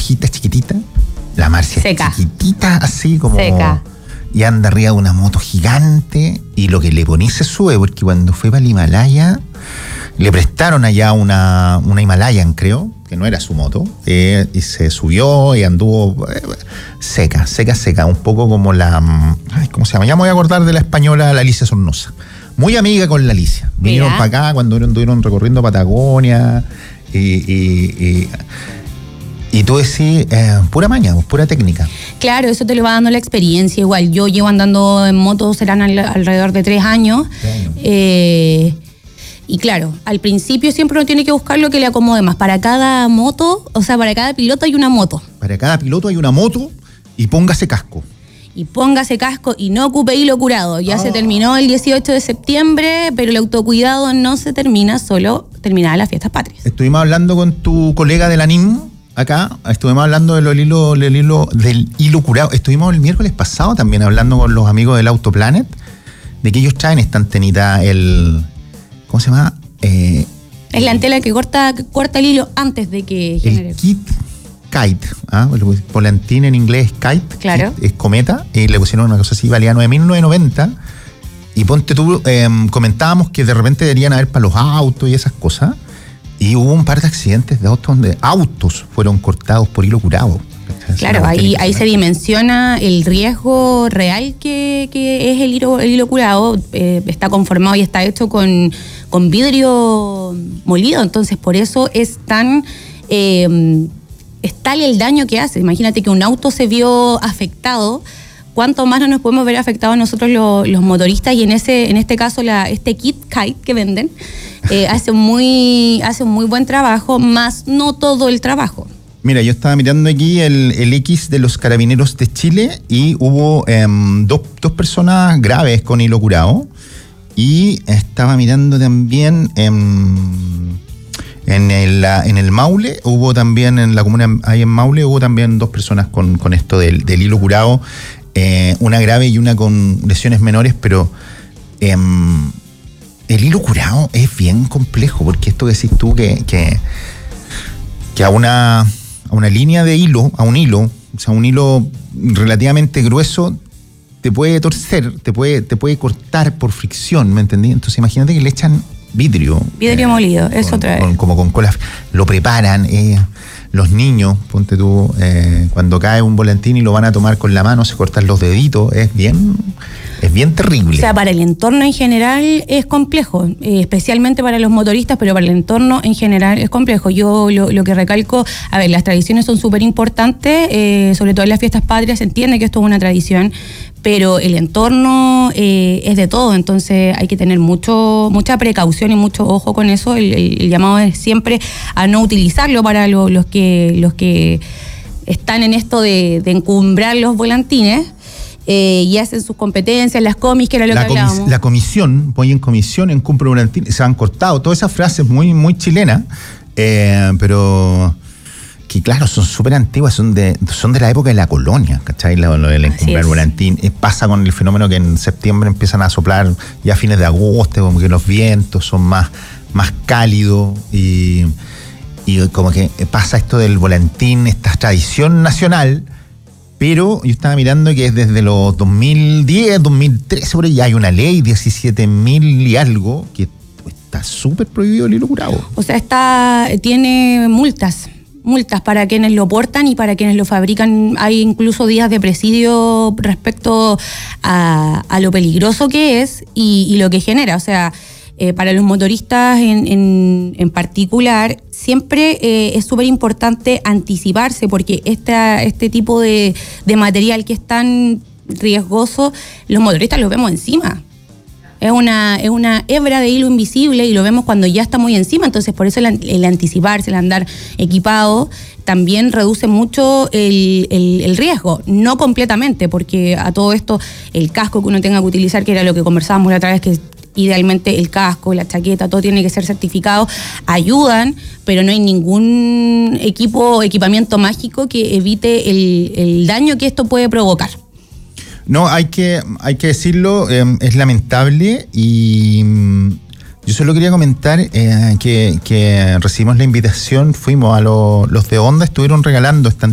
bajita, chiquitita. La Marcia seca. Es chiquitita, así como... Seca. Y anda arriba de una moto gigante. Y lo que le ponía se sube, porque cuando fue para el Himalaya, le prestaron allá una Himalayan, creo, que no era su moto. Y se subió y anduvo seca. Un poco como la... ¿cómo se llama? Ya me voy a acordar de la española, la Alicia Sornosa. Muy amiga con la Alicia. Vinieron para acá cuando estuvieron recorriendo Patagonia. Y tú decís, pura maña, pura técnica. Claro, eso te lo va dando la experiencia. Igual, yo llevo andando en moto, serán alrededor de 3 años. Y claro, al principio siempre uno tiene que buscar lo que le acomode más. Para cada moto, o sea, para cada piloto hay una moto. Para cada piloto hay una moto y póngase casco. Y póngase casco y no ocupe hilo curado. Ya se terminó el 18 de septiembre, pero el autocuidado no se termina, solo terminadas las fiestas patrias. Estuvimos hablando con tu colega de la NIM. Acá estuvimos hablando del hilo curado. Estuvimos el miércoles pasado también hablando con los amigos del Autoplanet de que ellos traen esta antenita, ¿cómo se llama? Es la antena que corta el hilo antes de que genere. El kit kite, volantín en inglés es kite, claro. Es cometa, y le pusieron una cosa así, valía 9.990. Y ponte tú, comentábamos que de repente deberían haber para los autos y esas cosas. Y hubo un par de accidentes de autos donde autos fueron cortados por hilo curado. Claro, ahí se dimensiona el riesgo real que es el hilo curado. Está conformado y está hecho con vidrio molido, entonces por eso es tal el daño que hace. Imagínate que un auto se vio afectado. ¿Cuánto más no nos podemos ver afectados nosotros los motoristas? Y en este caso este kit kite que venden hace un muy buen trabajo, más no todo el trabajo. Mira, yo estaba mirando aquí el X de los Carabineros de Chile y hubo dos personas graves con hilo curado. Y estaba mirando también en el Maule, hubo también en la comuna ahí en Maule, hubo también 2 personas con esto del hilo curado. Una grave y una con lesiones menores, pero el hilo curado es bien complejo, porque esto que decís tú que a una línea de hilo, a un hilo, o sea, un hilo relativamente grueso, te puede torcer, te puede cortar por fricción, ¿me entendí? Entonces imagínate que le echan vidrio molido, eso otra vez. Como con cola, lo preparan. Los niños, ponte tú, cuando cae un volantín y lo van a tomar con la mano, se cortan los deditos, es bien terrible. O sea, para el entorno en general es complejo, especialmente para los motoristas, pero para el entorno en general es complejo. Yo lo que recalco, las tradiciones son súper importantes, sobre todo en las fiestas patrias se entiende que esto es una tradición, pero el entorno es de todo, entonces hay que tener mucha precaución y mucho ojo con eso. El llamado es siempre a no utilizarlo para los que están en esto de encumbrar los volantines y hacen sus competencias, las comis, que era lo que hablábamos. La comisión, voy en comisión, encumbre volantines, se han cortado, todas esas frases muy chilenas, pero... que claro, son súper antiguas, son de la época de la colonia, ¿cachai? Lo del encumbrar volantín. Pasa con el fenómeno que en septiembre empiezan a soplar, ya a fines de agosto, como que los vientos son más cálidos y como que pasa esto del volantín, esta tradición nacional, pero yo estaba mirando que es desde los 2010, 2013, por ahí hay una ley 17.000 y algo que está súper prohibido el hilo curado. O sea, tiene multas para quienes lo portan y para quienes lo fabrican. Hay incluso días de presidio respecto a lo peligroso que es y lo que genera. O sea, para los motoristas en particular, siempre es súper importante anticiparse, porque este tipo de material que es tan riesgoso, los motoristas lo vemos encima. Es una hebra de hilo invisible y lo vemos cuando ya está muy encima, entonces por eso el anticiparse, el andar equipado, también reduce mucho el riesgo, no completamente, porque a todo esto el casco que uno tenga que utilizar, que era lo que conversábamos la otra vez, que idealmente el casco, la chaqueta, todo tiene que ser certificado, ayudan, pero no hay ningún equipamiento mágico que evite el daño que esto puede provocar. No, hay que decirlo, es lamentable, y yo solo quería comentar que recibimos la invitación, fuimos a los de Honda, estuvieron regalando esta